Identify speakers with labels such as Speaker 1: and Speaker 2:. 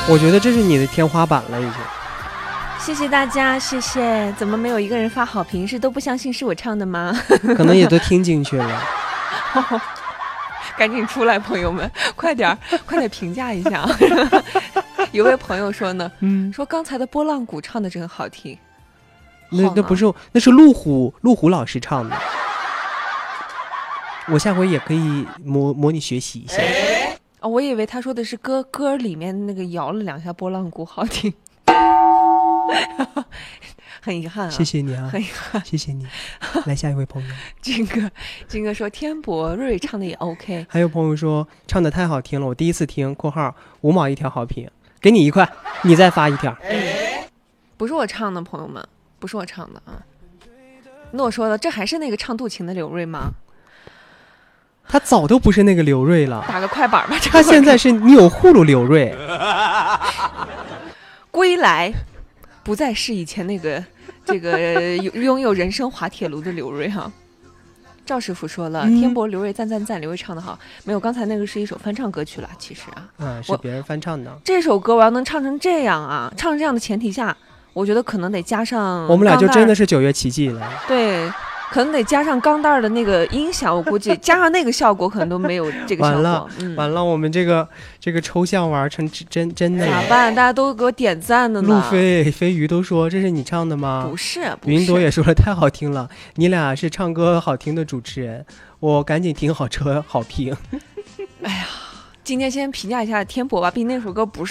Speaker 1: 我觉得这是你的天花板了已经。
Speaker 2: 谢谢大家，谢谢。怎么没有一个人发好评？是都不相信是我唱的吗？
Speaker 1: 可能也都听进去了。
Speaker 2: 赶紧出来，朋友们，快点评价一下。有位朋友说呢，说刚才的波浪鼓唱的真好听。
Speaker 1: 那不是，那是陆虎老师唱的。我下回也可以模拟学习一下。
Speaker 2: 哦，我以为他说的是歌里面那个摇了2下波浪鼓好听。很遗憾啊，
Speaker 1: 谢谢你啊，
Speaker 2: 很遗憾，
Speaker 1: 谢谢你。来下一位朋友，
Speaker 2: 金哥说天博瑞唱的也 OK。
Speaker 1: 还有朋友说唱的太好听了，我第一次听（括号5毛一条好评），给你1块，你再发一条。
Speaker 2: 不是我唱的，朋友们，不是我唱的啊。那我说了，这还是那个唱杜琴的刘瑞吗？
Speaker 1: 他早都不是那个刘瑞了，
Speaker 2: 打个快板吧。
Speaker 1: 他现在是钮祜禄刘瑞。
Speaker 2: 归来不再是以前那个拥有人生滑铁卢的刘瑞哈。赵师傅说了，天博刘瑞赞，刘瑞唱的好。没有，刚才那个是一首翻唱歌曲了，其实啊，
Speaker 1: 是别人翻唱的。
Speaker 2: 这首歌我要能唱成这样啊，唱成这样的前提下，我觉得可能得加上
Speaker 1: 我们俩就真的是9月奇迹了。
Speaker 2: 对。可能得加上钢带的那个音响，我估计加上那个效果可能都没有这个效果。
Speaker 1: 完了，我们这个抽象玩成真的
Speaker 2: 咋办？大家都给我点赞的呢。
Speaker 1: 路飞鱼都说这是你唱的吗？
Speaker 2: 不是。
Speaker 1: 云朵也说了太好听了，你俩是唱歌好听的主持人，我赶紧听好评。
Speaker 2: 哎呀，今天先评价一下天博吧，毕竟那首歌不是